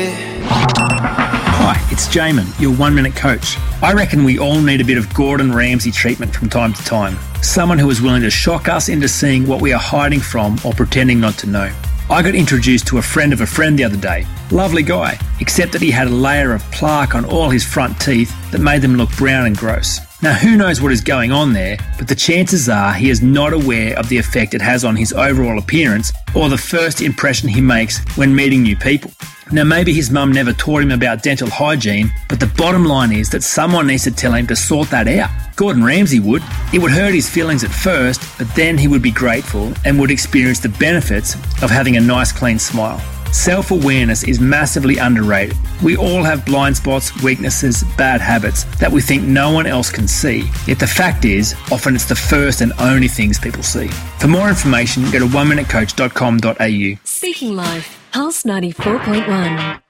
Hi, it's Jamin, your 1 Minute Coach. I reckon we all need a bit of Gordon Ramsay treatment from time to time. Someone who is willing to shock us into seeing what we are hiding from or pretending not to know. I got introduced to a friend of a friend the other day. Lovely guy, except that he had a layer of plaque on all his front teeth that made them look brown and gross. Now, who knows what is going on there, but the chances are he is not aware of the effect it has on his overall appearance or the first impression he makes when meeting new people. Now, maybe his mum never taught him about dental hygiene, but the bottom line is that someone needs to tell him to sort that out. Gordon Ramsay would. It would hurt his feelings at first, but then he would be grateful and would experience the benefits of having a nice, clean smile. Self-awareness is massively underrated. We all have blind spots, weaknesses, bad habits that we think no one else can see. Yet the fact is, often it's the first and only things people see. For more information, go to oneminutecoach.com.au. Speaking Life, Pulse 94.1.